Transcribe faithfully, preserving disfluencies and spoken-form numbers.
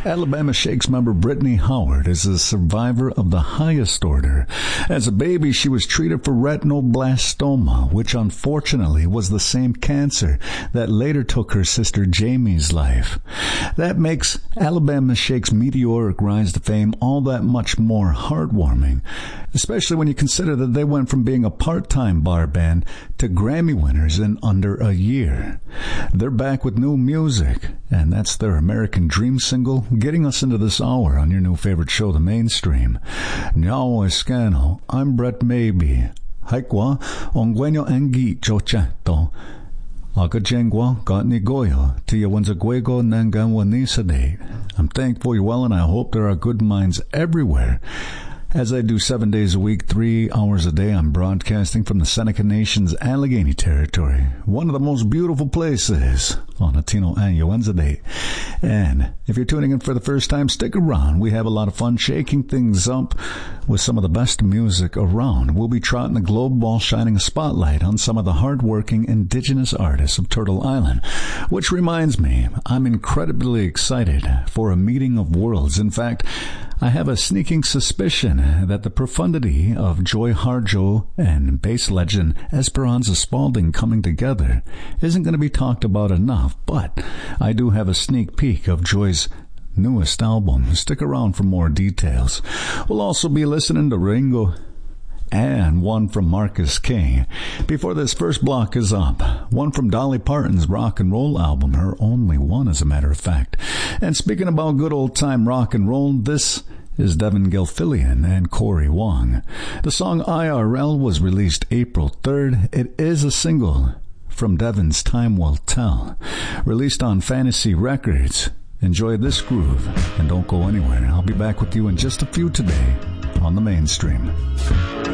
Alabama Shakes member Brittany Howard is a survivor of the highest order. As a baby, she was treated for retinoblastoma, which unfortunately was the same cancer that later took her sister Jamie's life. That makes Alabama Shakes' meteoric rise to fame all that much more heartwarming, especially when you consider that they went from being a part-time bar band to Grammy winners in under a year. They're back with new music, and that's their American Dream single, getting us into this hour on your new favorite show, The Mainstream. Nyao Escano, I'm Brett Maybe. Haikwa, ongwenyo engi chochato. Akajengwa gatni goyo, tia wanzaguego nanganwanisade. I'm thankful you're well, and I hope there are good minds everywhere. As I do seven days a week, three hours a day, I'm broadcasting from the Seneca Nation's Allegheny Territory, one of the most beautiful places on Latino Año Wednesday. And if you're tuning in for the first time, stick around. We have a lot of fun shaking things up with some of the best music around. We'll be trotting the globe while shining a spotlight on some of the hardworking indigenous artists of Turtle Island. Which reminds me, I'm incredibly excited for a meeting of worlds. In fact, I have a sneaking suspicion that the profundity of Joy Harjo and bass legend Esperanza Spalding coming together isn't going to be talked about enough, but I do have a sneak peek of Joy's newest album. Stick around for more details. We'll also be listening to Ringo and one from Marcus King. Before this first block is up, one from Dolly Parton's rock and roll album, her only one as a matter of fact. And speaking about good old time rock and roll, this is Devin Gilfillian and Corey Wong. The song I R L was released April third. It is a single from Devin's Time Will Tell, released on Fantasy Records. Enjoy this groove and don't go anywhere. I'll be back with you in just a few today on The Mainstream.